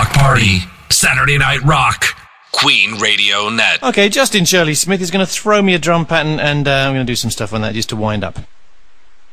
Block Party, Saturday Night Rock, Queen Radio Net. Okay, Justin Shirley Smith is going to throw me a drum pattern, and I'm going to do some stuff on that just to wind up.